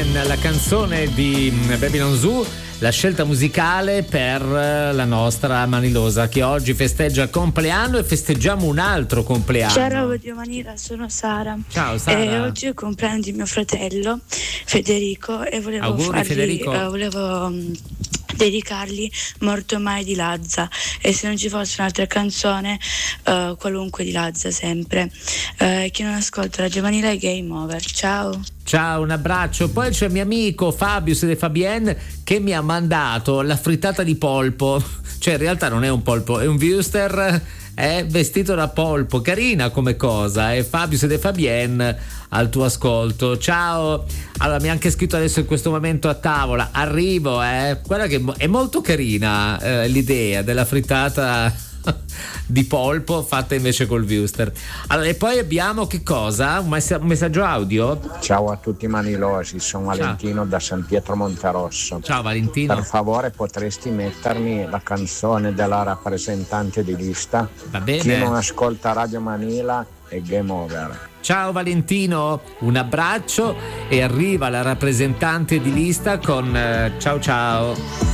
Fabienne, la canzone di Babylon Zoo, la scelta musicale per la nostra Manilosa che oggi festeggia il compleanno, e festeggiamo un altro compleanno. Ciao Radio Manila, sono Sara. Ciao Sara. E oggi è il compleanno di mio fratello Federico e volevo Auguri, Federico. dedicargli Morto Mai di Lazza, e se non ci fosse un'altra canzone qualunque di Lazza sempre. Chi non ascolta Radio Manila è Game Over. Ciao. Ciao, un abbraccio. Poi c'è mio amico Fabius de Fabienne che mi ha mandato la frittata di polpo, cioè in realtà non è un polpo, è un wuster, è vestito da polpo, carina come cosa. E Fabius de Fabienne al tuo ascolto. Ciao. Allora mi ha anche scritto adesso in questo momento a tavola, arrivo, guarda che è molto carina l'idea della frittata di polpo fatta invece col wuster. Allora, e poi abbiamo che cosa? Un messaggio audio? Ciao a tutti manilosi, sono Valentino da San Pietro Monterosso. Ciao Valentino. Per favore potresti mettermi la canzone della rappresentante di lista? Va bene. Chi non ascolta Radio Manila è Game Over. Ciao Valentino, un abbraccio, e arriva la rappresentante di lista con ciao ciao.